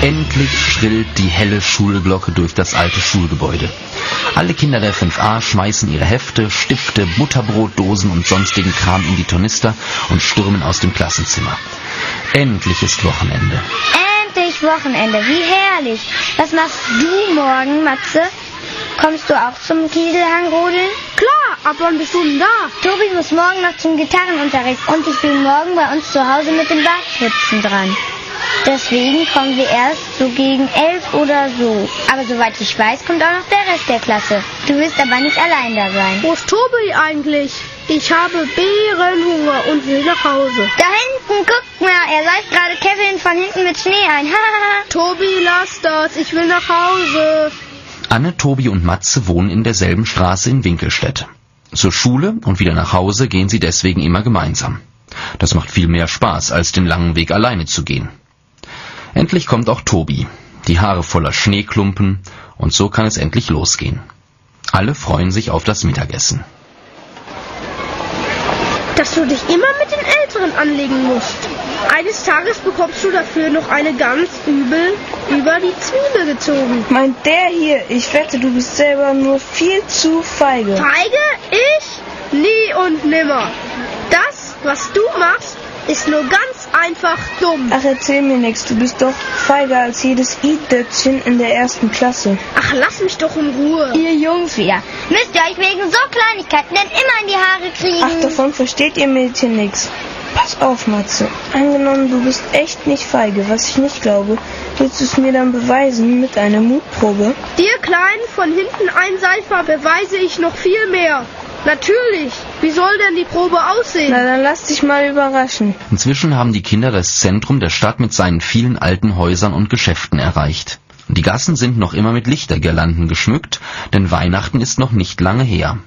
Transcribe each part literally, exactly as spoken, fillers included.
Endlich schrillt die helle Schulglocke durch das alte Schulgebäude. Alle Kinder der fünf a schmeißen ihre Hefte, Stifte, Butterbrotdosen und sonstigen Kram in die Tornister und stürmen aus dem Klassenzimmer. Endlich ist Wochenende. Endlich Wochenende, wie herrlich. Was machst du morgen, Matze? Kommst du auch zum Kieselhang rodeln? Klar, ab wann bist du denn da? Tobi muss morgen noch zum Gitarrenunterricht und ich bin morgen bei uns zu Hause mit dem Barthüpfen dran. Deswegen kommen wir erst so gegen elf oder so. Aber soweit ich weiß, kommt auch noch der Rest der Klasse. Du wirst aber nicht allein da sein. Wo ist Tobi eigentlich? Ich habe Bärenhunger und will nach Hause. Da hinten, guck mal, er säuft gerade Kevin von hinten mit Schnee ein. Tobi, lass das, ich will nach Hause. Anne, Tobi und Matze wohnen in derselben Straße in Winkelstedt. Zur Schule und wieder nach Hause gehen sie deswegen immer gemeinsam. Das macht viel mehr Spaß, als den langen Weg alleine zu gehen. Endlich kommt auch Tobi, die Haare voller Schneeklumpen, und so kann es endlich losgehen. Alle freuen sich auf das Mittagessen. Dass du dich immer mit den Älteren anlegen musst. Eines Tages bekommst du dafür noch eine ganz übel über die Zwiebel gezogen. Meint der hier, ich wette, du bist selber nur viel zu feige. Feige? Ich? Nie und nimmer. Das, was du machst, ist nur ganz einfach dumm. Ach, erzähl mir nichts, du bist doch feiger als jedes I-Dötzchen in der ersten Klasse. Ach, lass mich doch in Ruhe. Ihr Jungs wieder. Müsst ihr euch wegen so Kleinigkeiten denn immer in die Haare kriegen? Ach, davon versteht ihr Mädchen nichts. Pass auf, Matze. Angenommen, du bist echt nicht feige, was ich nicht glaube, willst du es mir dann beweisen mit einer Mutprobe? Dir Kleinen von hinten Einseifer beweise ich noch viel mehr. Natürlich. Wie soll denn die Probe aussehen? Na, dann lass dich mal überraschen. Inzwischen haben die Kinder das Zentrum der Stadt mit seinen vielen alten Häusern und Geschäften erreicht. Die Gassen sind noch immer mit Lichtergirlanden geschmückt, denn Weihnachten ist noch nicht lange her.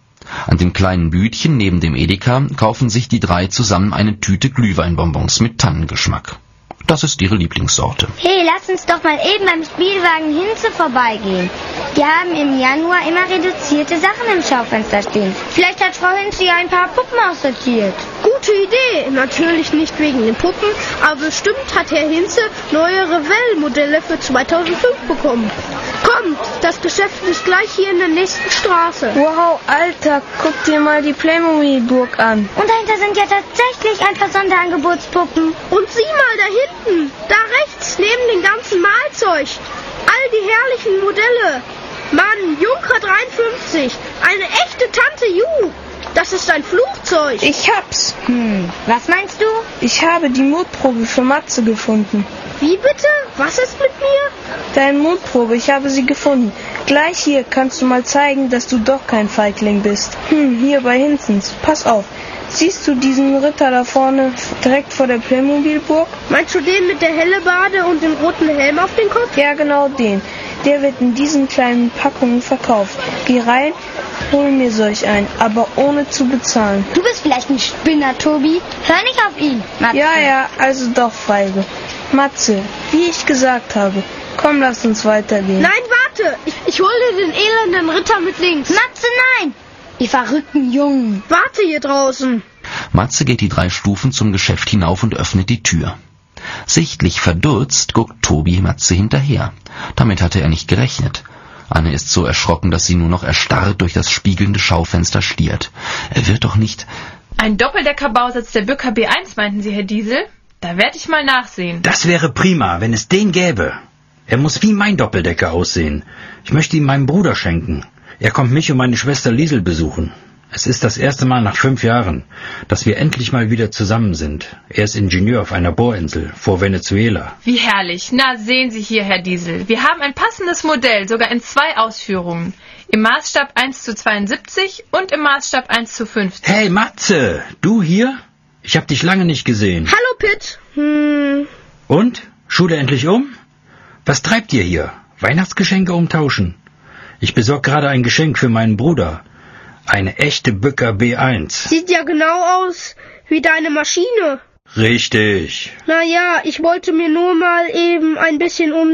An dem kleinen Bütchen neben dem Edeka kaufen sich die drei zusammen eine Tüte Glühweinbonbons mit Tannengeschmack. Das ist ihre Lieblingssorte. Hey, lass uns doch mal eben beim Spielwagen Hinze vorbeigehen. Die haben im Januar immer reduzierte Sachen im Schaufenster stehen. Vielleicht hat Frau Hinze ja ein paar Puppen aussortiert. Gute Idee. Natürlich nicht wegen den Puppen, aber bestimmt hat Herr Hinze neue Revell-Modelle für zweitausendfünf bekommen. Kommt, das Geschäft ist gleich hier in der nächsten Straße. Wow, Alter, guck dir mal die Playmobil-Burg an. Und dahinter sind ja tatsächlich ein paar Sonderangebotspuppen. Und sieh mal da hinten, da rechts, neben dem ganzen Malzeug. All die herrlichen Modelle. Mann, Junker dreiundfünfzig, eine echte Tante Ju. Das ist ein Flugzeug. Ich hab's. Hm, was meinst du? Ich habe die Mutprobe für Matze gefunden. Wie bitte? Was ist mit mir? Deine Mutprobe, ich habe sie gefunden. Gleich hier kannst du mal zeigen, dass du doch kein Feigling bist. Hm, hier bei Hinzens. Pass auf. Siehst du diesen Ritter da vorne, direkt vor der Playmobilburg? Meinst du den mit der Hellebade und dem roten Helm auf dem Kopf? Ja, genau den. Der wird in diesen kleinen Packungen verkauft. Geh rein, hol mir solch ein, aber ohne zu bezahlen. Du bist vielleicht ein Spinner, Tobi. Hör nicht auf ihn, Matze. Ja, ja, also doch, feige. Matze, wie ich gesagt habe, komm, lass uns weitergehen. Nein, warte, ich, ich hole dir den elenden Ritter mit links. Matze, nein! Die verrückten Jungen. Warte hier draußen. Matze geht die drei Stufen zum Geschäft hinauf und öffnet die Tür. Sichtlich verdutzt guckt Tobi Matze hinterher. Damit hatte er nicht gerechnet. Anne ist so erschrocken, dass sie nur noch erstarrt durch das spiegelnde Schaufenster stiert. Er wird doch nicht... Ein Doppeldeckerbausatz der Bücker B eins, meinten Sie, Herr Diesel? Da werde ich mal nachsehen. Das wäre prima, wenn es den gäbe. Er muss wie mein Doppeldecker aussehen. Ich möchte ihn meinem Bruder schenken. Er kommt mich und meine Schwester Liesel besuchen. Es ist das erste Mal nach fünf Jahren, dass wir endlich mal wieder zusammen sind. Er ist Ingenieur auf einer Bohrinsel vor Venezuela. Wie herrlich. Na, sehen Sie hier, Herr Diesel. Wir haben ein passendes Modell, sogar in zwei Ausführungen. Im Maßstab eins zu zweiundsiebzig und im Maßstab eins zu fünfzig. Hey, Matze, du hier? Ich hab dich lange nicht gesehen. Hallo, Pitt. Hm. Und? Schule endlich um? Was treibt ihr hier? Weihnachtsgeschenke umtauschen? Ich besorge gerade ein Geschenk für meinen Bruder. Eine echte Bücker B eins. Sieht ja genau aus wie deine Maschine. Richtig. Naja, ich wollte mir nur mal eben ein bisschen um